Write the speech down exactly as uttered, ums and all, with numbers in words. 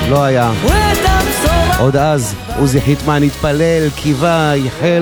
לא היה. עוד אז עוזי חיטמן התפלל, קיווה, ייחל